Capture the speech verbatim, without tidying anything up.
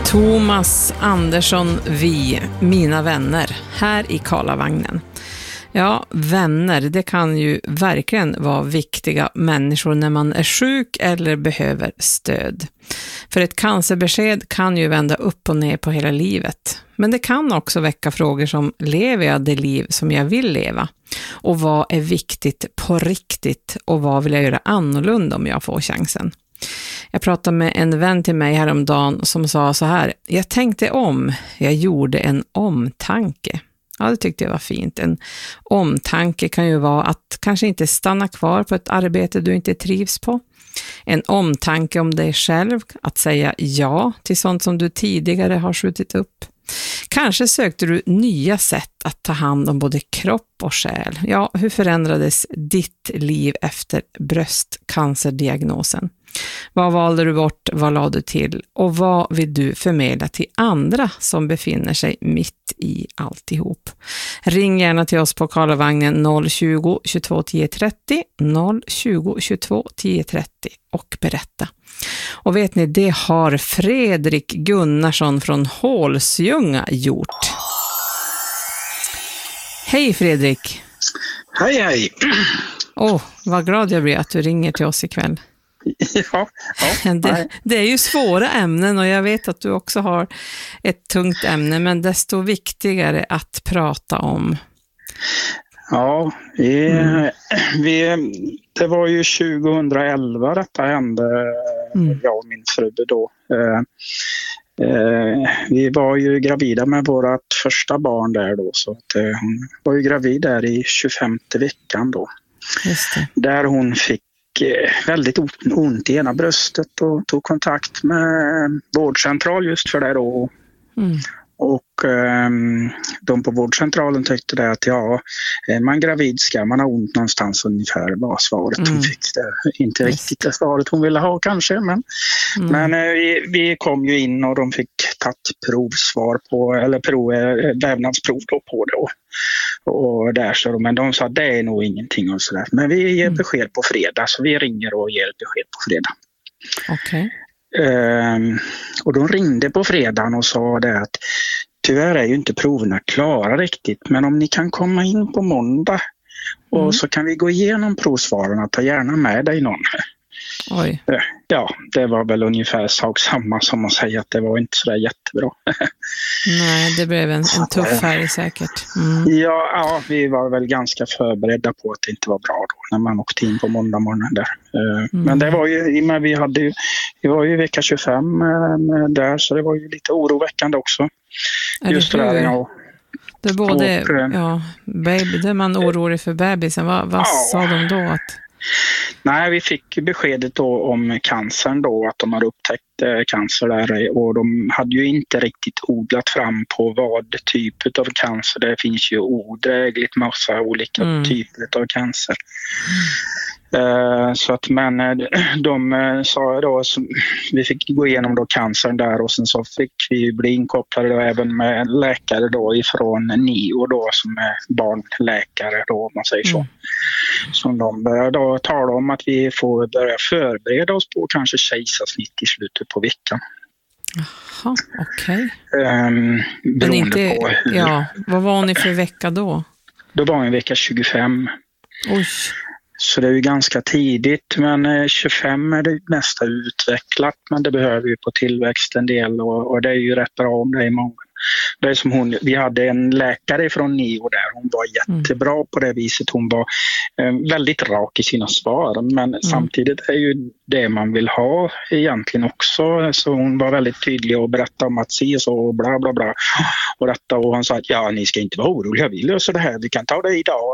Thomas Andersson, vi, mina vänner, här i Karlavagnen. Ja, vänner, det kan ju verkligen vara viktiga människor när man är sjuk eller behöver stöd. För ett cancerbesked kan ju vända upp och ner på hela livet. Men det kan också väcka frågor som: lever jag det liv som jag vill leva? Och vad är viktigt på riktigt? Och vad vill jag göra annorlunda om jag får chansen? Jag pratade med en vän till mig häromdagen som sa så här: jag tänkte om, jag gjorde en omtanke. Ja, det tyckte jag var fint. En omtanke kan ju vara att kanske inte stanna kvar på ett arbete du inte trivs på. En omtanke om dig själv, att säga ja till sånt som du tidigare har skjutit upp. Kanske sökte du nya sätt att ta hand om både kropp och själ. Ja, hur förändrades ditt liv efter bröstcancerdiagnosen? Vad valde du bort, vad lade du till? Och vad vill du förmedla till andra som befinner sig mitt i alltihop? Ring gärna till oss på Karlavagnen noll tjugo, tjugotvå, tio trettio, noll tjugo, tjugotvå, tio trettio och berätta. Och vet ni, det har Fredrik Gunnarsson från Hålsjunga gjort. Hej Fredrik! Hej hej! Åh, oh, vad glad jag blir att du ringer till oss ikväll. Ja, ja, det, det är ju svåra ämnen och jag vet att du också har ett tungt ämne, men desto viktigare att prata om. Ja, vi, mm. vi, det var ju tjugohundraelva detta hände, mm. jag och min fru då. Eh, eh, vi var ju gravida med vårt första barn där då, så att, eh, hon var ju gravid där i tjugofemte veckan då. Just det. Där hon fick väldigt ont i ena bröstet och tog kontakt med vårdcentral just för det då. Mm. Och um, de på vårdcentralen tyckte det att ja, är man gravid ska man ha ont någonstans, ungefär var svaret mm. hon fick. Det. Inte yes. riktigt det svaret hon ville ha kanske, men, mm. men uh, vi, vi kom ju in och de fick tagit provsvar på, eller prov, vävnadsprov då på det. Och där så, men de sa det är nog ingenting och sådär. Men vi ger besked på fredag, så vi ringer och ger besked på fredag. Okej. Okay. Um, och de ringde på fredagen och sa det att tyvärr är ju inte proverna klara riktigt, men om ni kan komma in på måndag och mm. så kan vi gå igenom provsvaren och ta gärna med dig någon. Oj. Ja, det var väl ungefär sak samma som att säga att det var inte så där jättebra. Nej, det blev en, en tuff färg säkert. Mm. Ja, ja, vi var väl ganska förberedda på att det inte var bra då när man åkte in på måndag morgonen där. Mm. Men det var ju, men vi hade ju, vi var ju i vecka tjugofem där, så det var ju lite oroväckande också. Är Just det, där, ja. Det är både, och, ja, baby, det är man orolig för bebisen. Vad, vad ja. sa de då att... Nej, vi fick beskedet då om cancern då, att de har upptäckt eh, cancer där, och de hade ju inte riktigt odlat fram på vad typ av cancer. Det finns ju odrägligt massa olika mm. typer av cancer. Mm. Eh, så att, men de eh, sa då, så, vi fick gå igenom då cancern där, och sen så fick vi bli inkopplade då även med läkare då ifrån N I O då, som är barnläkare då, om man säger så. Mm. Som de börjar då tala om att vi får börja förbereda oss på kanske kejsarsnitt i slutet på veckan. Jaha, okej. Okay. Um, Men inte, på hur, ja, vad var ni för vecka då? Då var vi vecka tjugofem. Oj. Så det är ju ganska tidigt, men tjugofem är det nästa utvecklat, men det behöver ju på tillväxt en del, och, och det är ju rätt bra om det är många. Det är som hon, vi hade en läkare från N I O där, hon var jättebra mm. på det viset, hon var eh, väldigt rak i sina svar, men mm. samtidigt är ju det man vill ha egentligen också, så hon var väldigt tydlig och berättade om att se så och bla bla bla och detta, och han sa att ja, ni ska inte vara oroliga, vi löser det här, vi kan ta det idag